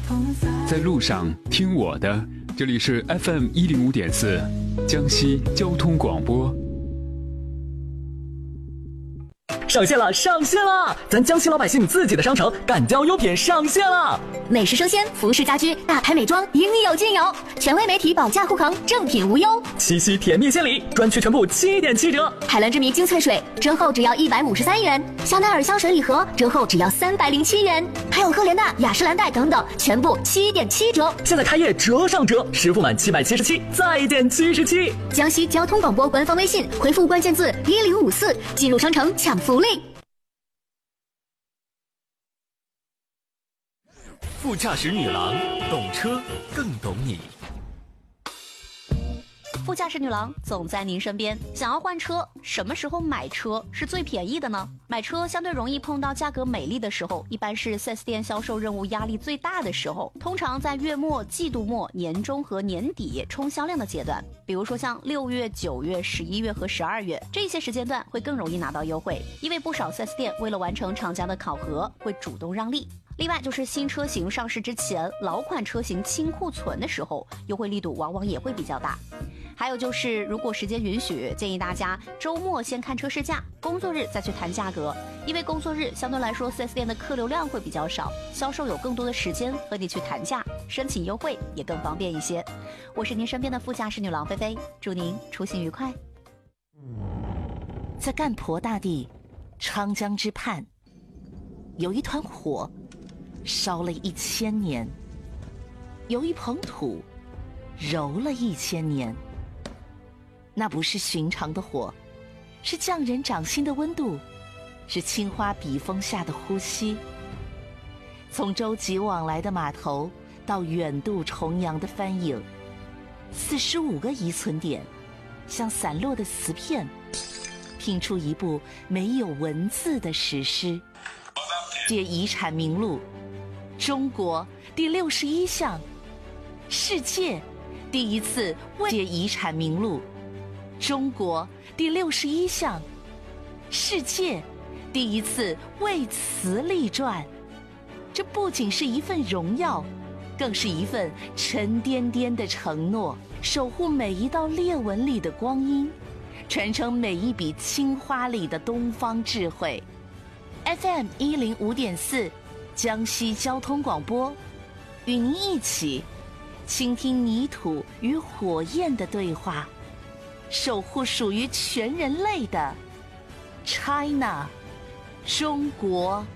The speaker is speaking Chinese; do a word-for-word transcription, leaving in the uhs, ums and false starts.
在路上听我的，这里是 F M 一零五点四，江西交通广播。 上线了，上线了！咱江西老百姓自己的商城敢交优品上线了。 美食生鲜、服饰家居、大牌美妆，应有尽有。权威媒体保价护航，正品无忧。 七夕甜蜜献礼，专区全部七点七折。 海蓝之谜精粹水折后只要一百五十三元，香奈儿香水礼盒折后只要三百零七元，还有赫莲娜、雅诗兰黛等等，全部七点七折。 现在开业折上折，实付满七百七十七，再减七十七。 江西交通广播官方微信回复关键字一零五四，进入商城抢福利。 副驾驶女郎，懂车更懂你。 副驾驶女郎总在您身边。想要换车，什么时候买车是最便宜的呢？买车相对容易碰到价格美丽的时候，一般是 四 S 店销售任务压力最大的时候，通常在月末、季度末、年中和年底冲销量的阶段。比如说像六月、九月、十一月和十二月这些时间段会更容易拿到优惠，因为不少 四 S 店为了完成厂家的考核，会主动让利。另外就是新车型上市之前，老款车型清库存的时候，优惠力度往往也会比较大。还有就是如果时间允许，建议大家周末先看车试驾，工作日再去谈价格，因为工作日相对来说 四 S 店的客流量会比较少，销售有更多的时间和你去谈价，申请优惠也更方便一些。我是您身边的副驾驶女郎菲菲，祝您出行愉快。 在干婆大地昌江之畔，有一团火烧了一千年，有一捧土揉了一千年。那不是寻常的火，是匠人掌心的温度，是青花笔锋下的呼吸。从舟楫往来的码头到远渡重洋的帆影，四十五个遗存点像散落的瓷片，拼出一部没有文字的史诗。界遗产名录，中国第六十一项，世界第一次为界遗产名录，中国第六十一项，世界第一次为此立传。这不仅是一份荣耀，更是一份沉甸甸的承诺，守护每一道裂纹里的光阴，传承每一笔青花里的东方智慧。F M 一零五点四，江西交通广播，与您一起倾听泥土与火焰的对话，守护属于全人类的 China 中国。